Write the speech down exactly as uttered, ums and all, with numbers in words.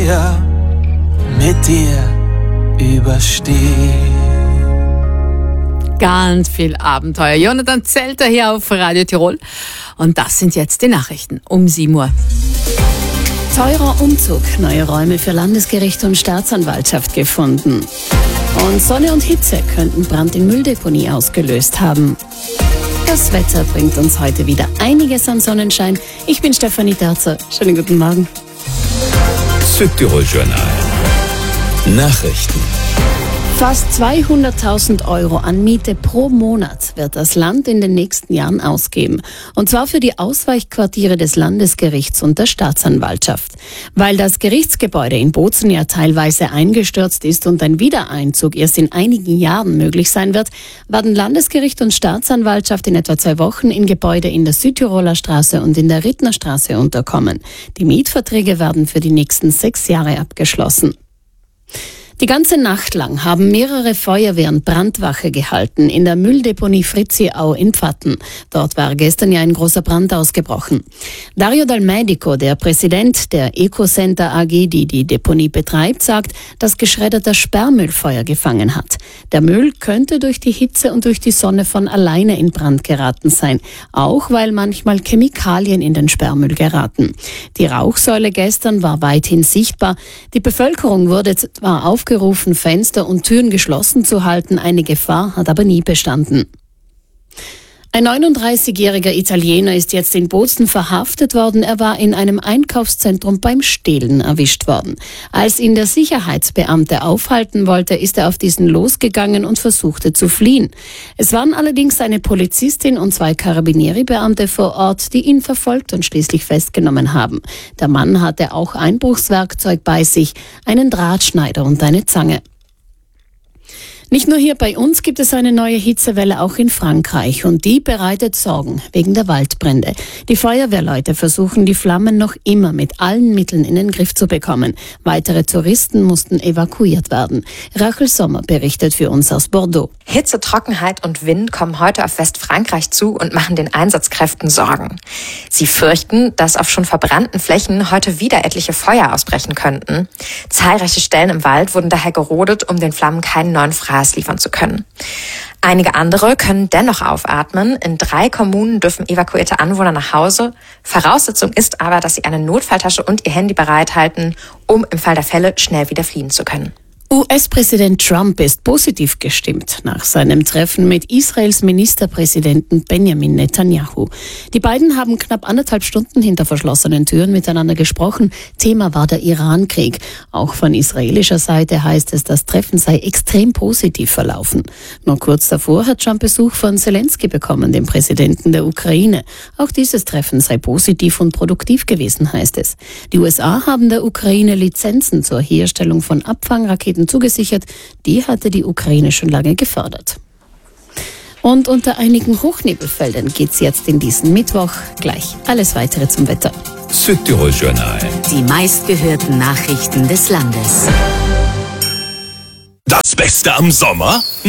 Abenteuer mit dir überstehen. Ganz viel Abenteuer. Jonathan Zelter hier auf Radio Tirol. Und das sind jetzt die Nachrichten um sieben Uhr. Teurer Umzug, neue Räume für Landesgericht und Staatsanwaltschaft gefunden. Und Sonne und Hitze könnten Brand in Mülldeponie ausgelöst haben. Das Wetter bringt uns heute wieder einiges an Sonnenschein. Ich bin Stefanie Terzer. Schönen guten Morgen. Südtirol Journal. Nachrichten. Fast zweihunderttausend Euro an Miete pro Monat wird das Land in den nächsten Jahren ausgeben. Und zwar für die Ausweichquartiere des Landesgerichts und der Staatsanwaltschaft. Weil das Gerichtsgebäude in Bozen ja teilweise eingestürzt ist und ein Wiedereinzug erst in einigen Jahren möglich sein wird, werden Landesgericht und Staatsanwaltschaft in etwa zwei Wochen in Gebäude in der Südtiroler Straße und in der Rittnerstraße unterkommen. Die Mietverträge werden für die nächsten sechs Jahre abgeschlossen. Die ganze Nacht lang haben mehrere Feuerwehren Brandwache gehalten in der Mülldeponie Fritziau in Pfatten. Dort war gestern ja ein großer Brand ausgebrochen. Dario Dal Medico, der Präsident der Ecocenter A G, die die Deponie betreibt, sagt, dass geschredderter Sperrmüll Feuer gefangen hat. Der Müll könnte durch die Hitze und durch die Sonne von alleine in Brand geraten sein, auch weil manchmal Chemikalien in den Sperrmüll geraten. Die Rauchsäule gestern war weithin sichtbar. Die Bevölkerung wurde zwar auf gerufen, Fenster und Türen geschlossen zu halten. Eine Gefahr hat aber nie bestanden. Ein neununddreißigjähriger Italiener ist jetzt in Bozen verhaftet worden. Er war in einem Einkaufszentrum beim Stehlen erwischt worden. Als ihn der Sicherheitsbeamte aufhalten wollte, ist er auf diesen losgegangen und versuchte zu fliehen. Es waren allerdings eine Polizistin und zwei Carabinieri-Beamte vor Ort, die ihn verfolgt und schließlich festgenommen haben. Der Mann hatte auch Einbruchswerkzeug bei sich, einen Drahtschneider und eine Zange. Nicht nur hier bei uns gibt es eine neue Hitzewelle, auch in Frankreich. Und die bereitet Sorgen wegen der Waldbrände. Die Feuerwehrleute versuchen, die Flammen noch immer mit allen Mitteln in den Griff zu bekommen. Weitere Touristen mussten evakuiert werden. Rachel Sommer berichtet für uns aus Bordeaux. Hitze, Trockenheit und Wind kommen heute auf Westfrankreich zu und machen den Einsatzkräften Sorgen. Sie fürchten, dass auf schon verbrannten Flächen heute wieder etliche Feuer ausbrechen könnten. Zahlreiche Stellen im Wald wurden daher gerodet, um den Flammen keinen neuen Fraß liefern zu können. Einige andere können dennoch aufatmen. In drei Kommunen dürfen evakuierte Anwohner nach Hause. Voraussetzung ist aber, dass sie eine Notfalltasche und ihr Handy bereithalten, um im Fall der Fälle schnell wieder fliehen zu können. U S-Präsident Trump ist positiv gestimmt nach seinem Treffen mit Israels Ministerpräsidenten Benjamin Netanyahu. Die beiden haben knapp anderthalb Stunden hinter verschlossenen Türen miteinander gesprochen. Thema war der Iran-Krieg. Auch von israelischer Seite heißt es, das Treffen sei extrem positiv verlaufen. Nur kurz davor hat Trump Besuch von Zelensky bekommen, dem Präsidenten der Ukraine. Auch dieses Treffen sei positiv und produktiv gewesen, heißt es. Die U S A haben der Ukraine Lizenzen zur Herstellung von Abfangraketen zugesichert. Die hatte die Ukraine schon lange gefördert. Und unter einigen Hochnebelfeldern geht's jetzt in diesen Mittwoch. Gleich alles Weitere zum Wetter. Südtirol Journal. Die meistgehörten Nachrichten des Landes. Das Beste am Sommer?